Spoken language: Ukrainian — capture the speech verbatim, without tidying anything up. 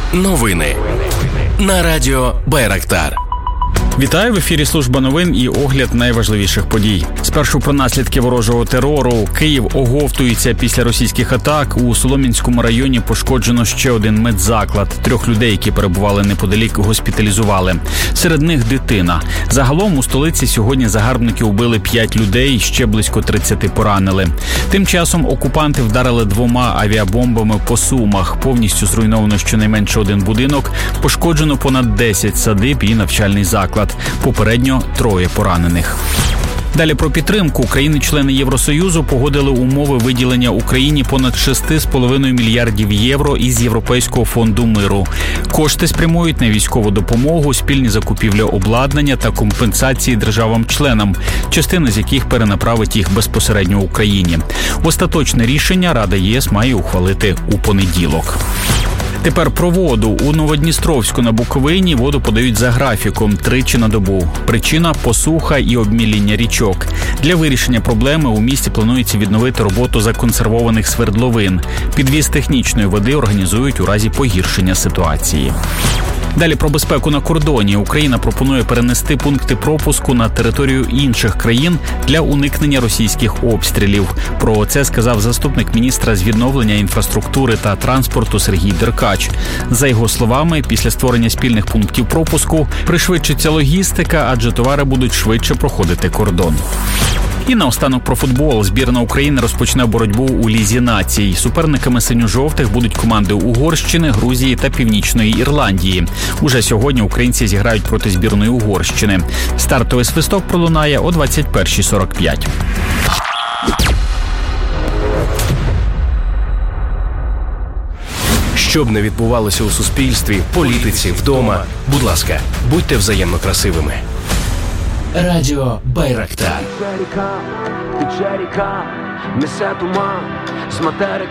Новини на радіо Байрактар. Вітаю, в ефірі служба новин і огляд найважливіших подій. Спершу про наслідки ворожого терору. Київ оговтується після російських атак. У Солом'янському районі пошкоджено ще один медзаклад. Трьох людей, які перебували неподалік, госпіталізували. Серед них дитина. Загалом у столиці сьогодні загарбники вбили п'ять людей, ще близько тридцяти поранили. Тим часом окупанти вдарили двома авіабомбами по Сумах. Повністю зруйновано щонайменше один будинок, пошкоджено понад десять садиб і навчальний заклад. Попередньо троє поранених. Далі про підтримку. Країни-члени Євросоюзу погодили умови виділення Україні понад шість з половиною мільярдів євро із Європейського фонду миру. Кошти спрямують на військову допомогу, спільні закупівлі обладнання та компенсації державам-членам, частина з яких перенаправить їх безпосередньо Україні. Остаточне рішення Рада ЄС має ухвалити у понеділок. Тепер про воду. У Новодністровську на Буковині воду подають за графіком тричі на добу. Причина – посуха і обміління річок. Для вирішення проблеми у місті планується відновити роботу законсервованих свердловин. Підвіз технічної води організують у разі погіршення ситуації. Далі про безпеку на кордоні. Україна пропонує перенести пункти пропуску на територію інших країн для уникнення російських обстрілів. Про це сказав заступник міністра з відновлення інфраструктури та транспорту Сергій Деркач. За його словами, після створення спільних пунктів пропуску пришвидшиться логістика, адже товари будуть швидше проходити кордон. І наостанок про футбол. Збірна України розпочне боротьбу у Лізі націй. Суперниками синьо-жовтих будуть команди Угорщини, Грузії та Північної Ірландії. Уже сьогодні українці зіграють проти збірної Угорщини. Стартовий свисток пролунає о двадцять перша сорок п'ять. Щоб не відбувалося у суспільстві, політиці, вдома, будь ласка, будьте взаємно красивими. Радіо Байрактар.